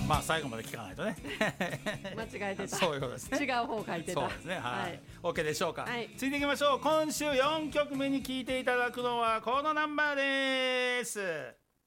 まあ最後まで聞かないとね間違えてたそういうことですね。 違う方書いてた。 そうですね。はい、 はい、 OK でしょうか。 はい、 ついていきましょう。今週4曲目に聴いていただくのはこのナンバーです。